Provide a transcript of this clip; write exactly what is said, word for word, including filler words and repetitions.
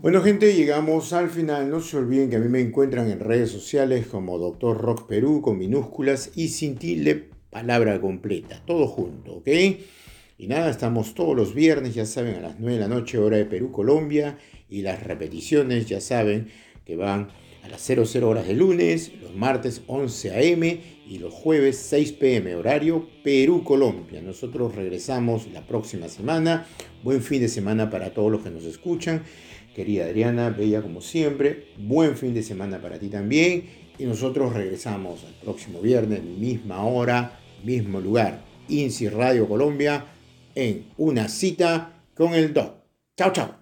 Bueno, gente, llegamos al final. No se olviden que a mí me encuentran en redes sociales como Doctor Rock Perú con minúsculas y sin tilde, palabra completa, todo junto, ¿ok? Y nada, estamos todos los viernes, ya saben, a las nueve de la noche, hora de Perú, Colombia, y las repeticiones, ya saben, que van a las cero cero horas de lunes, los martes once a eme y los jueves seis pe eme, horario Perú, Colombia. Nosotros regresamos la próxima semana. Buen fin de semana para todos los que nos escuchan. Querida Adriana, bella como siempre, buen fin de semana para ti también. Y nosotros regresamos el próximo viernes, misma hora, mismo lugar. INSI Radio Colombia, en Una Cita con el Doc. Chao, chao.